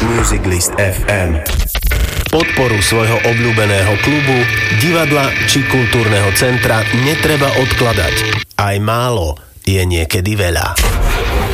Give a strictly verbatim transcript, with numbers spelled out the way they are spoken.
Music List ef em. Podporu svojho obľúbeného klubu, divadla či kultúrneho centra netreba odkladať. Aj málo je niekedy veľa.